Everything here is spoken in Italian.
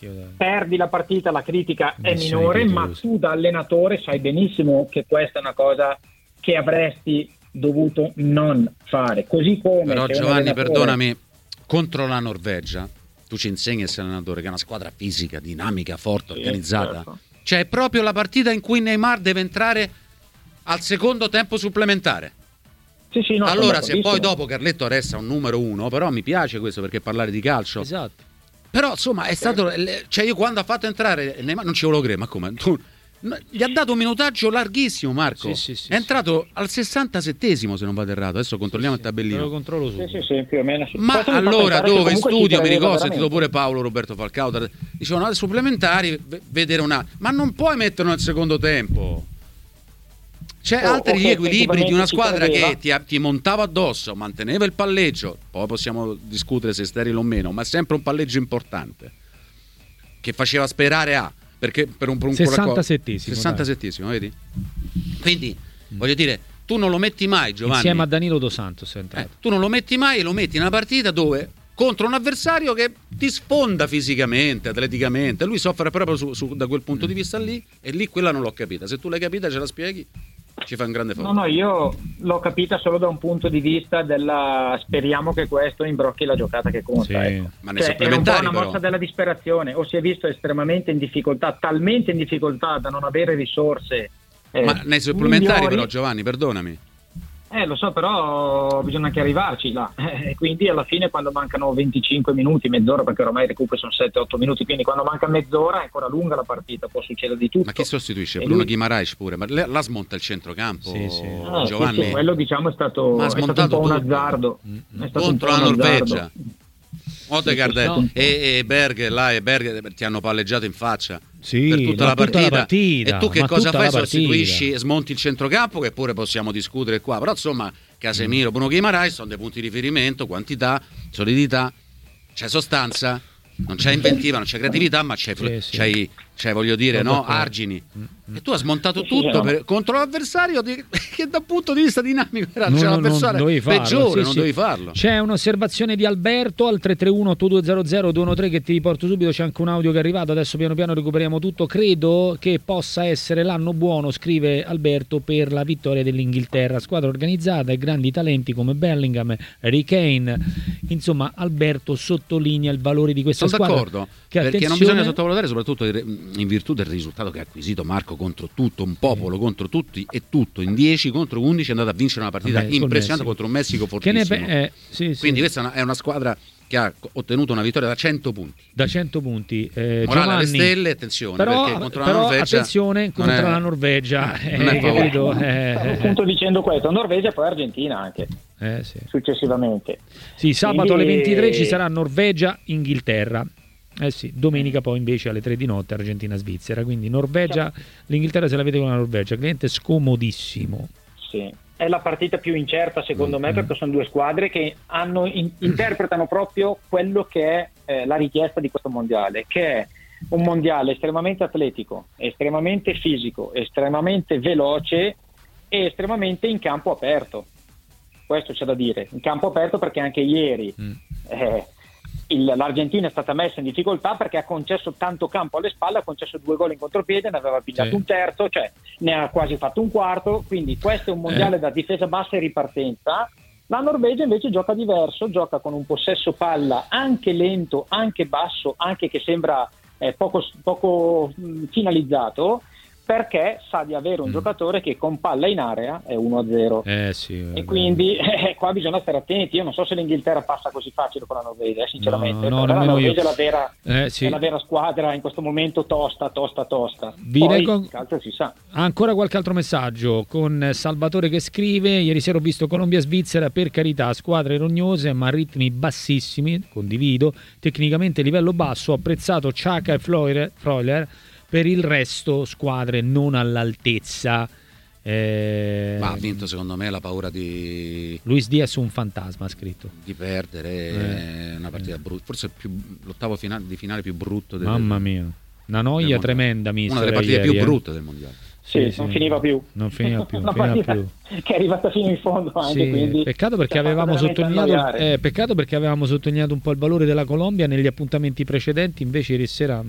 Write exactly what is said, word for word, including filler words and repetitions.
perdi la partita, la critica è minore, ma tu da allenatore sai benissimo che questa è una cosa che avresti dovuto non fare, così come però Giovanni allenatore... perdonami, contro la Norvegia tu ci insegni a essere allenatore che è una squadra fisica, dinamica, forte, sì, organizzata, certo. Cioè è proprio la partita in cui Neymar deve entrare al secondo tempo supplementare. Sì, sì, no, allora se poi dopo Carletto resta un numero uno, però mi piace questo perché parlare di calcio, esatto, però insomma è stato, cioè io quando ha fatto entrare Neymar non ci volevo credere, ma come tu gli ha dato un minutaccio larghissimo, Marco. Sì, sì, sì, è entrato sì. al sessantasettesimo se non vado errato, adesso controlliamo sì, il tabellino, lo controllo sì, sì, sì, più o meno, sì. Ma allora dove in studio mi ricordo, ho sentito pure Paolo Roberto Falcao, dicevano alle supplementari vedere una, ma non puoi metterlo nel secondo tempo, c'è oh, altri okay, equilibri di una squadra che ti, ti montava addosso, manteneva il palleggio, poi possiamo discutere se è sterile o meno, ma è sempre un palleggio importante che faceva sperare a perché per un, per un sessantasettesimo sessantasettesimo vedi? Quindi mm. voglio dire, tu non lo metti mai, Giovanni, insieme a Danilo Dos Santos è entrato. Eh, tu non lo metti mai e lo metti in una partita dove contro un avversario che ti sfonda fisicamente, atleticamente, lui soffre proprio su, su, da quel punto mm. di vista lì, e lì quella non l'ho capita. Se tu l'hai capita ce la spieghi, ci fa un grande favore. No, no, io l'ho capita solo da un punto di vista della speriamo che questo imbrocchi la giocata che conta. Sì. Ecco. Ma nei cioè, supplementari è un po' una mossa però. della disperazione, o si è visto estremamente in difficoltà, talmente in difficoltà da non avere risorse. Eh, Ma nei supplementari migliori. Però, Giovanni, perdonami. Eh, lo so, però bisogna anche arrivarci là. E eh, quindi alla fine quando mancano venticinque minuti, mezz'ora, perché ormai i recuperi sono sette otto minuti, quindi quando manca mezz'ora è ancora lunga la partita, può succedere di tutto. Ma chi sostituisce? E Bruno lui... Guimaraes pure, ma la smonta il centrocampo, sì, sì. Ah, Giovanni? Sì, sì, quello diciamo è stato, è stato un po' un azzardo. È stato contro un la Norvegia. Odegaard sì, no. e, e Berg là e Berg ti hanno palleggiato in faccia sì, per tutta, la, tutta partita. la partita. E tu che ma cosa fai? Sostituisci Sostituisci, smonti il centrocampo, che pure possiamo discutere qua, però insomma Casemiro, mm. Bruno Guimaraes sono dei punti di riferimento, quantità, solidità, c'è sostanza, non c'è inventiva, non c'è creatività, ma c'è, sì, sì. c'è, c'è voglio dire, no, argini. Mm. E tu hai smontato tutto per, contro l'avversario di, che dal punto di vista dinamico era no, cioè, no, l'avversario peggiore, sì, non sì. dovevi farlo. C'è un'osservazione di Alberto al tre tre uno otto due zero zero due uno tre che ti riporto subito, c'è anche un audio che è arrivato, adesso piano piano recuperiamo tutto. Credo che possa essere l'anno buono, scrive Alberto, per la vittoria dell'Inghilterra, squadra organizzata e grandi talenti come Bellingham, Harry Kane, insomma Alberto sottolinea il valore di questa Sono squadra. D'accordo, che, perché attenzione... non bisogna sottovalutare, soprattutto in virtù del risultato che ha acquisito Marco contro tutto un popolo, contro tutti e tutto, in dieci contro undici è andato a vincere una partita Vabbè, impressionante contro un Messico fortissimo. Che ne pe- eh, sì, Quindi sì. questa è una, è una squadra che ha ottenuto una vittoria da cento punti. Da cento punti. Eh, Morale Giovanni, alle stelle, attenzione, però, perché contro però la Norvegia attenzione contro è, la Norvegia. Non è, eh, capito? Eh, Stavo appunto dicendo questo, Norvegia e poi Argentina anche. Eh, sì. Successivamente. Sì, sabato Quindi... alle ventitré ci sarà Norvegia Inghilterra. Eh sì, domenica poi invece alle tre di notte Argentina-Svizzera, quindi Norvegia, l'Inghilterra se la vede con la Norvegia, cliente scomodissimo. Sì, è la partita più incerta secondo mm-hmm. me, perché sono due squadre che hanno, in, interpretano proprio quello che è eh, la richiesta di questo mondiale, che è un mondiale estremamente atletico, estremamente fisico, estremamente veloce e estremamente in campo aperto. Questo c'è da dire, in campo aperto, perché anche ieri mm. eh, Il, l'Argentina è stata messa in difficoltà perché ha concesso tanto campo alle spalle, ha concesso due gol in contropiede, ne aveva pigliato sì. un terzo, cioè ne ha quasi fatto un quarto, quindi questo è un mondiale eh. da difesa bassa e ripartenza. La Norvegia invece gioca diverso, gioca con un possesso palla anche lento, anche basso, anche che sembra eh, poco, poco mh, finalizzato, perché sa di avere un mm. giocatore che con palla in area è uno a zero. Eh sì, e quindi eh, qua bisogna stare attenti. Io non so se l'Inghilterra passa così facile con la Norvegia, eh, sinceramente. No, no, però la Norvegia è la, vera, eh, sì. è la vera squadra in questo momento, tosta, tosta, tosta. Vi Poi leggo... il calcio si sa. Ancora qualche altro messaggio con Salvatore che scrive: ieri sera ho visto Colombia-Svizzera, per carità, squadre rognose ma a ritmi bassissimi, condivido, tecnicamente livello basso, ho apprezzato Xhaka e Freuler. Per il resto squadre non all'altezza. Eh... Ma ha vinto secondo me la paura di Luis Diaz, un fantasma, ha scritto, di perdere eh. una partita brutta, forse più, l'ottavo finale, di finale più brutto del, mamma mia, una noia tremenda, mister, una delle partite ieri, più eh. brutte del mondiale. Sì, sì, non sì. finiva più. Non finiva più, non finiva finiva più. Che è arrivata fino in fondo anche, sì, quindi peccato perché avevamo sottolineato eh, peccato perché avevamo sottolineato un po' il valore della Colombia negli appuntamenti precedenti, invece ieri sera